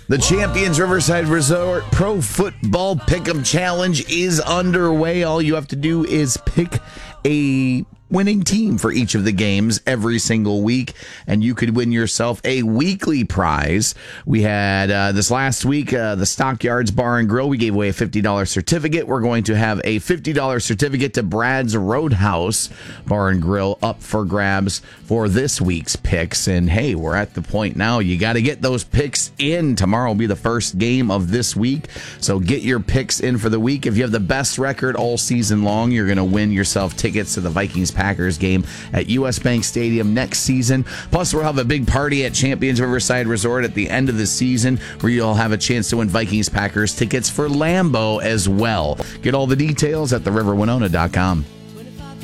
The Champions Riverside Resort Pro Football Pick'em Challenge is underway. All you have to do is pick a winning team for each of the games every single week, and you could win yourself a weekly prize. We had this last week, the Stockyards Bar and Grill. We gave away a $50 certificate. We're going to have a $50 certificate to Brad's Roadhouse Bar and Grill up for grabs for this week's picks. And hey, we're at the point now. You got to get those picks in. Tomorrow will be the first game of this week, so get your picks in for the week. If you have the best record all season long, you're going to win yourself tickets to the Vikings-Packers game at US Bank Stadium next season. Plus, we'll have a big party at Champions Riverside Resort at the end of the season where you'll have a chance to win Vikings-Packers tickets for Lambeau as well. Get all the details at theriverwinona.com.